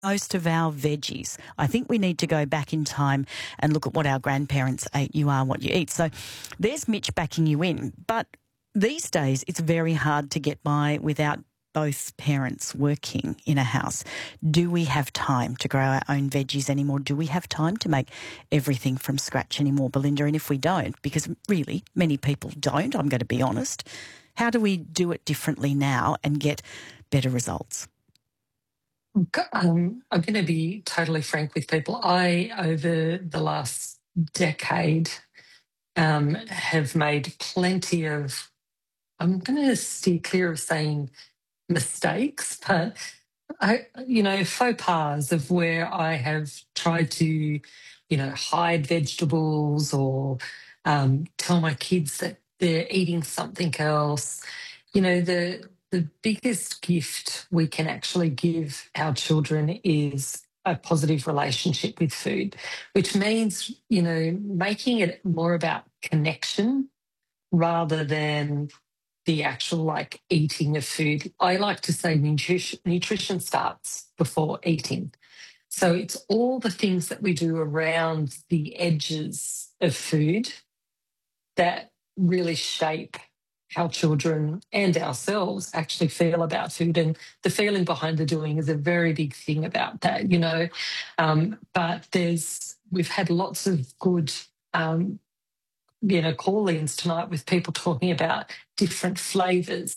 Most of our veggies. I think we need to go back in time and look at what our grandparents ate. You are what you eat. So there's Mitch backing you in. But these days, it's very hard to get by without both parents working in a house. Do we have time to grow our own veggies anymore? Do we have time to make everything from scratch anymore, Belinda? And if we don't, because really many people don't, I'm going to be honest, how do we do it differently now and get better results? I'm going to be totally frank with people. Over the last decade, have made plenty of, I'm going to steer clear of saying mistakes, but faux pas of where I have tried to, hide vegetables or tell my kids that they're eating something else. The biggest gift we can actually give our children is a positive relationship with food, which means, making it more about connection rather than the actual like eating of food. I like to say nutrition starts before eating. So it's all the things that we do around the edges of food that really shape how children and ourselves actually feel about food. And the feeling behind the doing is a very big thing about that. But we've had lots of good call-ins tonight with people talking about different flavours